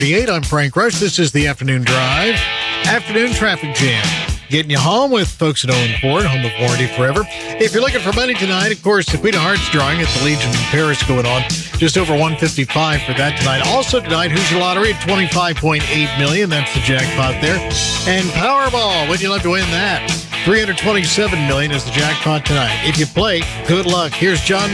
I'm Frank Rush. This is the Afternoon Drive. Afternoon Traffic Jam. Getting you home with folks at Owen Ford, home of warranty forever. If you're looking for money tonight, of course, the Queen of Hearts drawing at the Legion in Paris going on. Just over $155 for that tonight. Also tonight, Hoosier Lottery at $25.8 million. That's the jackpot there. And Powerball, would you love to win that? $327 million is the jackpot tonight. If you play, good luck. Here's John